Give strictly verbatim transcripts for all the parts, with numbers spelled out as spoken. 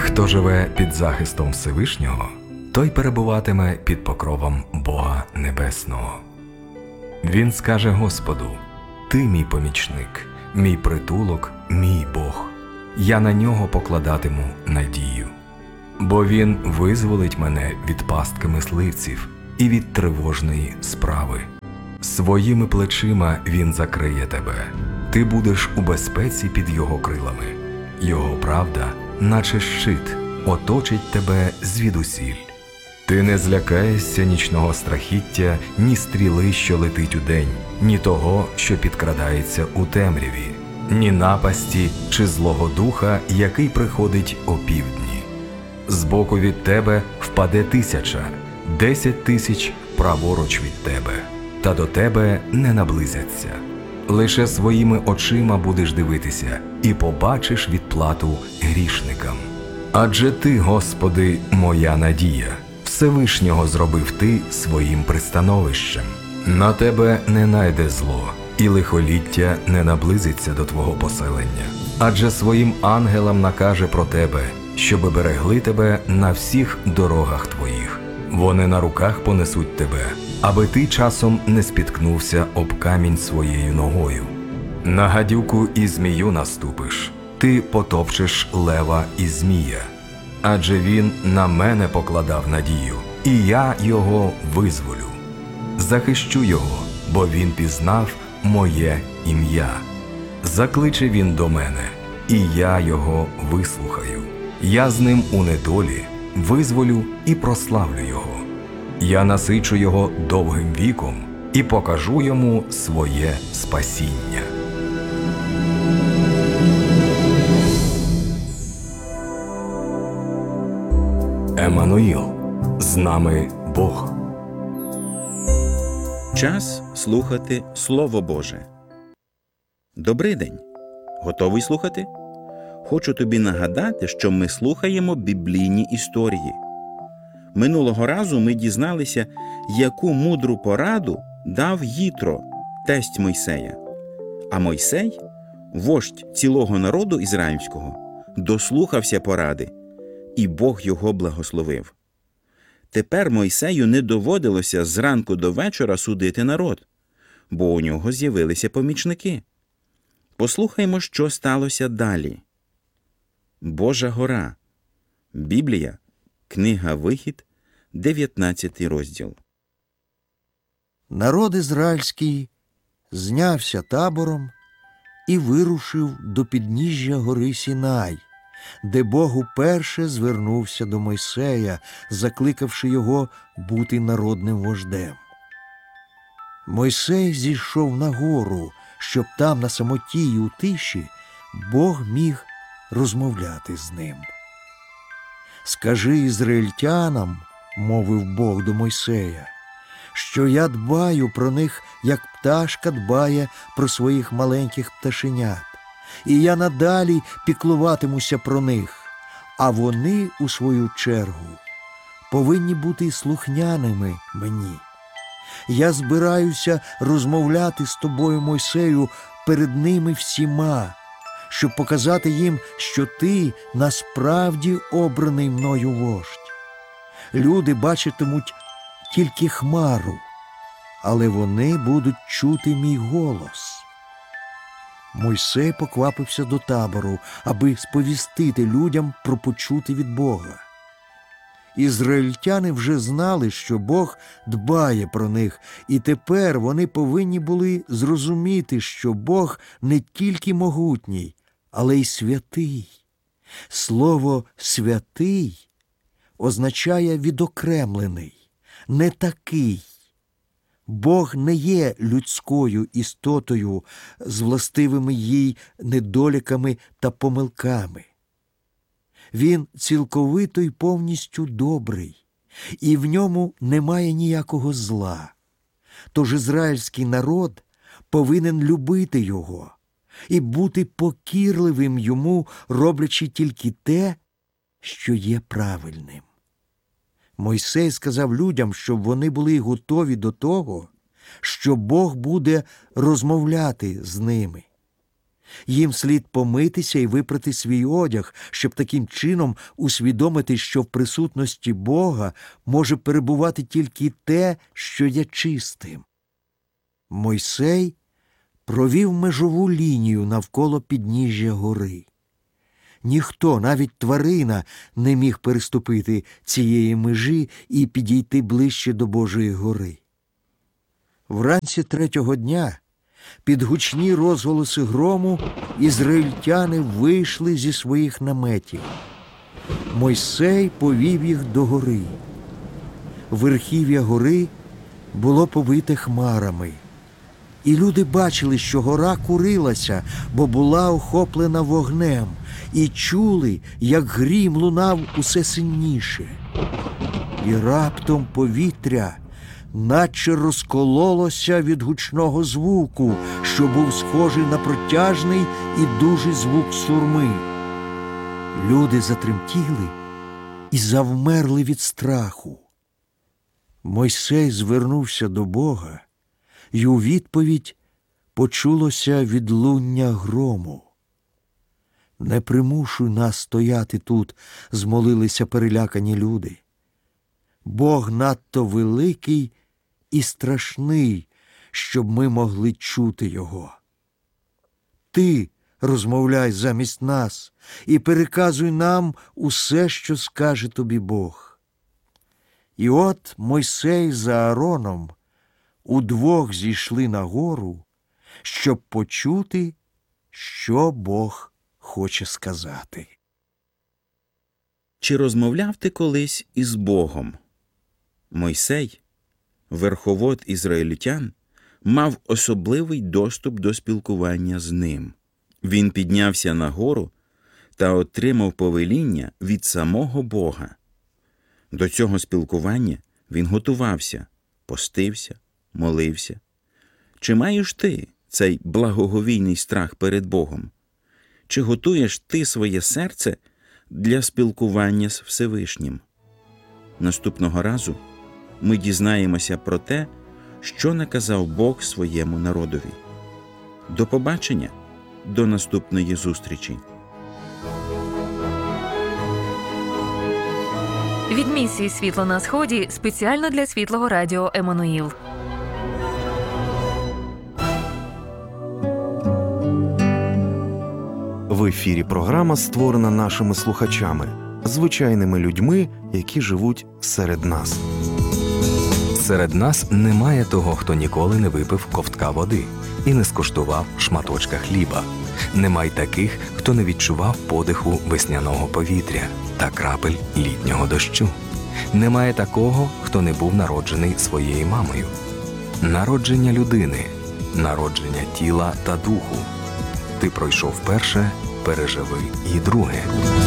Хто живе під захистом Всевишнього, той перебуватиме під покровом Бога Небесного. Він скаже Господу: «Ти мій помічник, мій притулок, мій Бог. Я на нього покладатиму надію. Бо він визволить мене від пастки мисливців і від тривожної справи. Своїми плечима він закриє тебе. Ти будеш у безпеці під його крилами. Його правда, наче щит, оточить тебе звідусіль. Ти не злякаєшся нічного страхіття, ні стріли, що летить удень, ні того, що підкрадається у темряві, ні напасті чи злого духа, який приходить опівдні. Збоку від тебе впаде тисяча, десять тисяч праворуч від тебе, та до тебе не наблизяться. Лише своїми очима будеш дивитися і побачиш відплату грішникам. Адже ти, Господи, моя надія, Всевишнього зробив ти своїм пристановищем. На тебе не найде зло, і лихоліття не наблизиться до твого поселення. Адже своїм ангелам накаже про тебе, щоби берегли тебе на всіх дорогах твоїх. Вони на руках понесуть тебе, аби ти часом не спіткнувся об камінь своєю ногою. На гадюку і змію наступиш, ти потопчеш лева і змія. Адже він на мене покладав надію, і я його визволю. Захищу його, бо він пізнав моє ім'я. Закличе він до мене, і я його вислухаю. Я з ним у недолі визволю і прославлю його. Я насичу його довгим віком і покажу йому своє спасіння. Еммануїл, з нами Бог. Час слухати Слово Боже. Добрий день! Готовий слухати? Хочу тобі нагадати, що ми слухаємо біблійні історії. Минулого разу ми дізналися, яку мудру пораду дав Єтро, тесть Мойсея. А Мойсей, вождь цілого народу ізраїльського, дослухався поради, і Бог його благословив. Тепер Мойсею не доводилося зранку до вечора судити народ, бо у нього з'явилися помічники. Послухаймо, що сталося далі. Божа гора. Біблія. Книга Вихід, дев'ятнадцятий розділ. Народ ізраїльський знявся табором і вирушив до підніжжя гори Сінай, де Бог уперше звернувся до Мойсея, закликавши його бути народним вождем. Мойсей зійшов на гору, щоб там на самоті й у тиші Бог міг розмовляти з ним. «Скажи ізраїльтянам, – мовив Бог до Мойсея, – що я дбаю про них, як пташка дбає про своїх маленьких пташенят, і я надалі піклуватимуся про них, а вони, у свою чергу, повинні бути слухняними мені. Я збираюся розмовляти з тобою, Мойсею, перед ними всіма, щоб показати їм, що ти насправді обраний мною вождь. Люди бачитимуть тільки хмару, але вони будуть чути мій голос». Мойсей поквапився до табору, аби сповістити людям про почуте від Бога. Ізраїльтяни вже знали, що Бог дбає про них, і тепер вони повинні були зрозуміти, що Бог не тільки могутній, але й святий. Слово «святий» означає «відокремлений», «не такий». Бог не є людською істотою з властивими їй недоліками та помилками. Він цілковито й повністю добрий, і в ньому немає ніякого зла. Тож ізраїльський народ повинен любити його і бути покірливим йому, роблячи тільки те, що є правильним. Мойсей сказав людям, щоб вони були готові до того, що Бог буде розмовляти з ними. Їм слід помитися і випрати свій одяг, щоб таким чином усвідомити, що в присутності Бога може перебувати тільки те, що є чистим. Мойсей провів межову лінію навколо підніжжя гори. Ніхто, навіть тварина, не міг переступити цієї межі і підійти ближче до Божої гори. Вранці третього дня, під гучні розголоси грому, ізраїльтяни вийшли зі своїх наметів. Мойсей повів їх до гори. Верхів'я гори було повите хмарами. І люди бачили, що гора курилася, бо була охоплена вогнем, і чули, як грім лунав усе сильніше. І раптом повітря наче розкололося від гучного звуку, що був схожий на протяжний і дужий звук сурми. Люди затремтіли і завмерли від страху. Мойсей звернувся до Бога, і у відповідь почулося відлуння грому. «Не примушуй нас стояти тут», – змолилися перелякані люди. «Бог надто великий і страшний, щоб ми могли чути Його. Ти розмовляй замість нас і переказуй нам усе, що скаже тобі Бог». І от Мойсей з Аароном удвох зійшли на гору, щоб почути, що Бог хоче сказати. Чи розмовляв ти колись із Богом? Мойсей, верховод ізраїльтян, мав особливий доступ до спілкування з ним. Він піднявся на гору та отримав повеління від самого Бога. До цього спілкування він готувався, постився, молився. Чи маєш ти цей благоговійний страх перед Богом? Чи готуєш ти своє серце для спілкування з Всевишнім? Наступного разу ми дізнаємося про те, що наказав Бог своєму народові. До побачення, до наступної зустрічі. Від місії «Світло на Сході» спеціально для Світлого Радіо «Еммануїл». В ефірі програма створена нашими слухачами, звичайними людьми, які живуть серед нас. Серед нас немає того, хто ніколи не випив ковтка води і не скуштував шматочка хліба. Немає таких, хто не відчував подиху весняного повітря та крапель літнього дощу. Немає такого, хто не був народжений своєю мамою. Народження людини, народження тіла та духу. Ти пройшов перше, переживи і друге.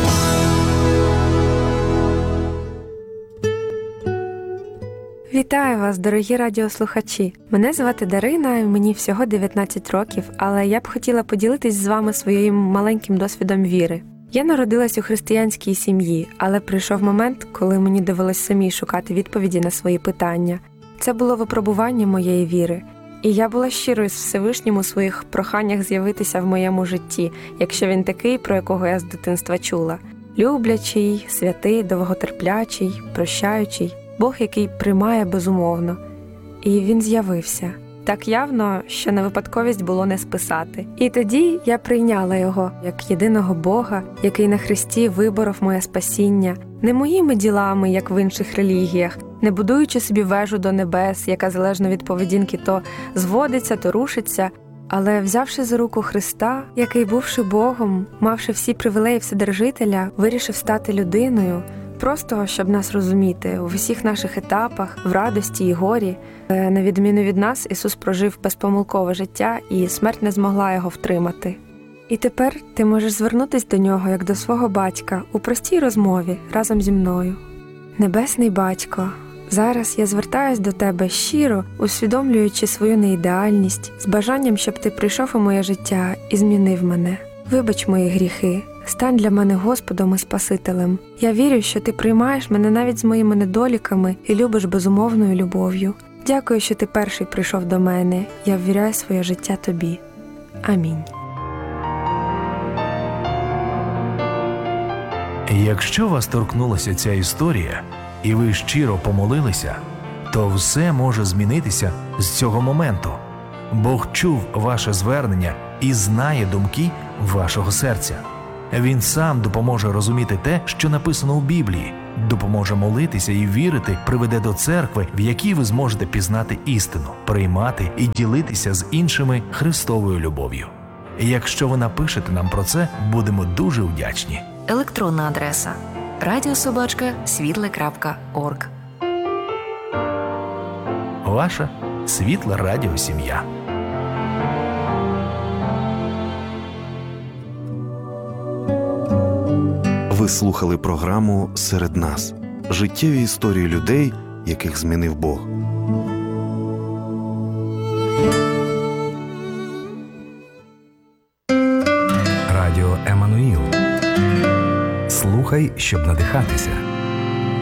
Вітаю вас, дорогі радіослухачі! Мене звати Дарина, і мені всього дев'ятнадцять років, але я б хотіла поділитись з вами своїм маленьким досвідом віри. Я народилась у християнській сім'ї, але прийшов момент, коли мені довелось самій шукати відповіді на свої питання. Це було випробування моєї віри. І я була щирою з Всевишнім у своїх проханнях з'явитися в моєму житті, якщо він такий, про якого я з дитинства чула. Люблячий, святий, довготерплячий, прощаючий. Бог, який приймає безумовно. І він з'явився. Так явно, що на випадковість було не списати. І тоді я прийняла його як єдиного Бога, який на хресті виборов моє спасіння, не моїми ділами, як в інших релігіях, не будуючи собі вежу до небес, яка залежно від поведінки то зводиться, то рушиться, але взявши за руку Христа, який, бувши Богом, мавши всі привілеї Вседержителя, вирішив стати людиною, просто, щоб нас розуміти, у всіх наших етапах, в радості і горі. На відміну від нас, Ісус прожив безпомилкове життя, і смерть не змогла його втримати. І тепер ти можеш звернутися до нього, як до свого батька, у простій розмові разом зі мною. Небесний Батько, зараз я звертаюсь до тебе щиро, усвідомлюючи свою неідеальність, з бажанням, щоб ти прийшов у моє життя і змінив мене. Вибач мої гріхи. Стань для мене Господом і Спасителем. Я вірю, що ти приймаєш мене навіть з моїми недоліками і любиш безумовною любов'ю. Дякую, що ти перший прийшов до мене. Я ввіряю своє життя тобі. Амінь. Якщо вас торкнулася ця історія, і ви щиро помолилися, то все може змінитися з цього моменту. Бог чув ваше звернення і знає думки вашого серця. Він сам допоможе розуміти те, що написано у Біблії, допоможе молитися і вірити, приведе до церкви, в якій ви зможете пізнати істину, приймати і ділитися з іншими Христовою любов'ю. Якщо ви напишете нам про це, будемо дуже вдячні. Електронна адреса радіособачка світле крапка орг. Ваша Світла Радіо Сім'я. Ви слухали програму «Серед нас» – життєві історії людей, яких змінив Бог. Радіо Еммануїл. Слухай, щоб надихатися.